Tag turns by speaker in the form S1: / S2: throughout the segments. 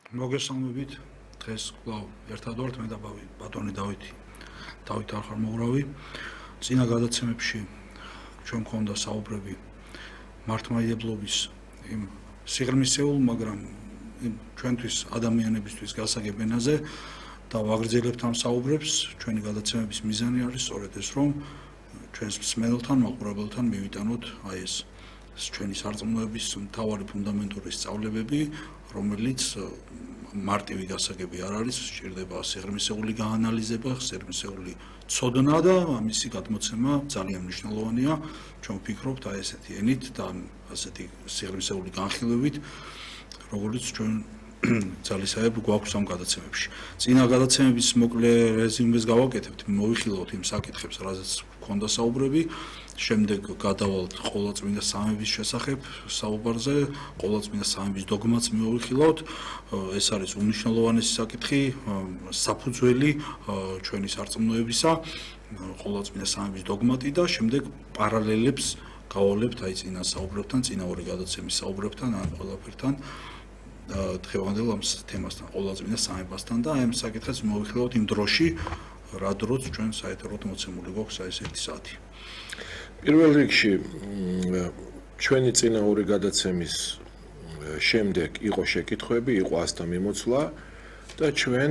S1: მოგესალმებით. დღეს კვლავ ერთად ვართ მე და ბატონი დავითი. დავით არ ხარ მოურავი. წინა გადაცემებში ჩვენ მქონდა საუბრები მართლმადიდებლობის იმ სიღრმისეულ, მაგრამ იმ ჩვენთვის ადამიანებისთვის გასაგებ ენაზე და ვაგრძელებთ ამ საუბრებს. ჩვენი გადაცემების მიზანი არის სწორედ ეს, რომ ჩვენს მსმენელთან, მაყურებელთან მივიტანოთ აი ეს ჩვენი სარწმუნოების მთავარი ფუნდამენტური სწავლებები, რომელიც მარტივი გასაგები არ არის, სჭირდება სიღრმისეული გაანალიზება, სიღრმისეული ცოდნა და ამისი გადმოცემა ძალიან მნიშვნელოვანია. ჩვენ ვფიქრობთ აი ესეთი ენით და ასეთი სიღრმისეული განხილვებით, როგორც ჩვენ ძალისხმევ გვაქვს ამ გადაცემებში. წინა გადაცემების მოკლე რეზიუმეს გავაკეთებთ, მოვიხილავთ იმ საკითხებს, რაზეც გვქონდა საუბრები. შემდეგ გადავალთ ყოვლადწმინდა სამების შესახებ საუბარზე, ყოვლადწმინდა სამების დოგმაც მოვიხილავთ. ეს არის უმნიშვნელოვანესი საკითხი, საფუძველი ჩვენი სარწმუნოებისა, ყოვლადწმინდა სამების დოგმატი და შემდეგ პარალელებს გავავლებთ აი წინა საუბრებთან, წინა ორი გადაცემის საუბრებთან, ამ ყველაფერთან. დღევანდელ ამ თემასთან, ყოვლადწმინდა სამებასთან და აი ამ საკითხებს მოვიხილავთ იმ დროში, რა დროც ჩვენ საერთოდ მოცემული გვაქვს აი ეს 1 საათი.
S2: პირველ რიგში ჩვენი წინა ორი გადაცემის შემდეგ იყო შეკითხვები, იყო ასთა მიმოცვლა და ჩვენ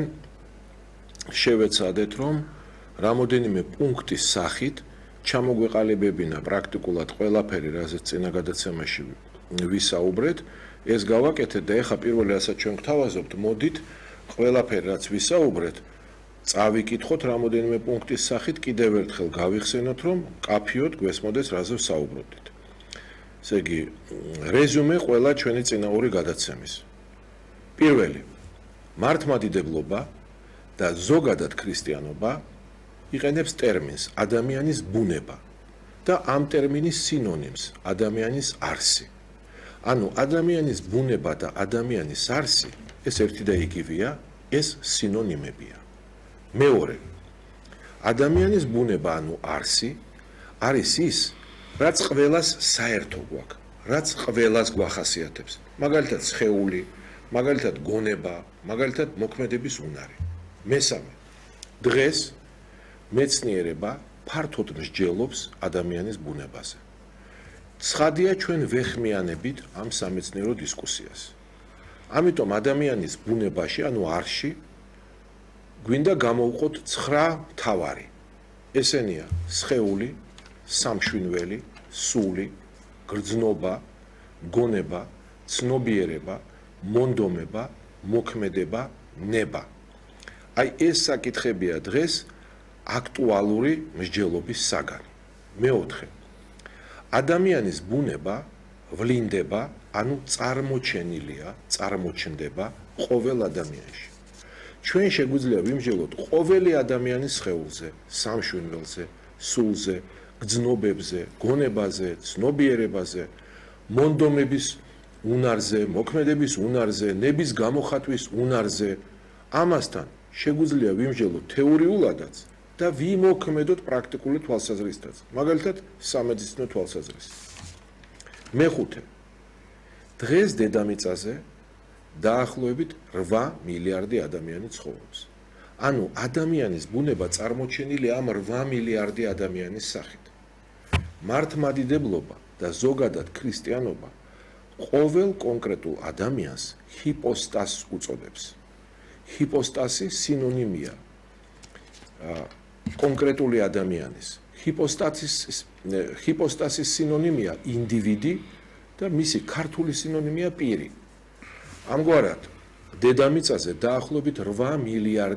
S2: შევეცადეთ, რომ რამოდენიმე პუნქტის სახით ჩამოგვეყალიბებინა პრაქტიკულად ყველაფერი, რაზეც წინა გადაცემაში ვისაუბრეთ. ეს გავაკეთეთ და ეხლა პირველი რასაც ჩვენ გვთავაზობთ, მოდით ყველაფერი რაც ვისაუბრეთ წავიკითხოთ რამოდენიმე პუნქტის სახით, კიდევ ერთხელ გავიხსენოთ, რომ კაფიოდ გვესმოდეს რაზე ვსაუბრობდით. ესე იგი, რეზიუმე ყველა ჩვენი წინა ორი გადაცემის. პირველი, მართლმადიდებლობა და ზოგადად ქრისტიანობა იყენებს ტერმინს ადამიანის ბუნება და ამ ტერმინის სინონიმს ადამიანის არსი. ანუ ადამიანის ბუნება და ადამიანის არსი ეს ერთი და იგივეა, ეს სინონიმებია. მეორე, ადამიანის ბუნება ანუ არსი არის ის, რაც ყველას საერთო გვაქვს, რაც ყველას გვახასიათებს. მაგალითად სხეული, მაგალითად გონება, მაგალითად მოქმედების უნარი. მესამე, დღეს მეცნიერება ფართოდ მსჯელობს ადამიანის ბუნებაზე. ცხადია ჩვენ ვეხმიანებით ამ სამეცნიერო დისკუსიას. ამიტომ ადამიანის ბუნებაში, ანუ არსში გვინდა გამოვყოთ 9 მთავარი. ესენია სხეული, სამშვინველი, სული, გრძნობა, გონება, ცნობიერება, მონდომება, მოქმედება, ნება. აი ეს საკითხებია დღეს აქტუალური მსჯელობის საგანი. მეოთხე, ადამიანის ბუნება ვლინდება, ანუ წარმოჩენილია, წარმოჩნდება ყოველ ადამიანში. ჩვენ შეგვიძლია ვიმსჯელოთ ყოველი ადამიანის სხეულზე, სამშვინველზე, სულზე, გრძნობებზე, გონებაზე, ცნობიერებაზე, მონდომების უნარზე, მოქმედების უნარზე, ნების გამოხატვის უნარზე. ამასთან შეგვიძლია ვიმსჯელოთ თეორიულადაც და ვიმოქმედოთ პრაქტიკული თვალსაზრისითაც, მაგალითად სამედიცინო თვალსაზრისით. მეხუთე, დღეს დედამიწაზე დაახლოებით 8 მილიარდი ადამიანი ცხოვრობს. ანუ ადამიანის ბუნება წარმოჩენილია ამ 8 მილიარდი ადამიანის სახით. მართლმადიდებლობა და ზოგადად ქრისტიანობა ყოველ კონკრეტულ ადამიანს ჰიპოსტასს უწოდებს. ჰიპოსტასი სინონიმია კონკრეტული ადამიანის. ჰიპოსტასის სინონიმია ინდივიდი და მისი ქართული სინონიმია პირი. ამგვარად, დედამიწაზე დაახლოებით 8 მილიარდი